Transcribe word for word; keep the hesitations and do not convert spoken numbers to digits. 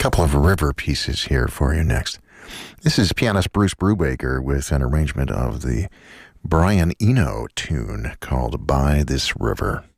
couple of river pieces here for you next. This is pianist Bruce Brubaker with an arrangement of the Brian Eno tune called By This River.